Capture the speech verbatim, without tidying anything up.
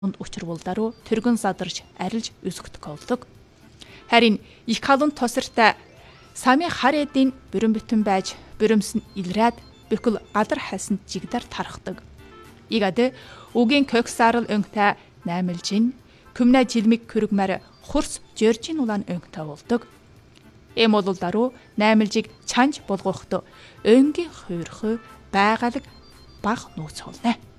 учруулдаруу тэргэн задарч арилж өсгөх болдог. Харин их халуун тосортой сами хар эдийн бүрэн бүтэн байж бүрэмс нь илрээд бүхэл гадар хайсанд жигдэр тархдаг. Игад үгийн коксарл өнгтэй наймалжин күмнэ жилмиг көргмөр хурс жоржин улаан өнгтэй болдог. Эм бололдаруу наймалжиг чанж болгоход өнгийн хуурх байгалаг баг нууц холнэ.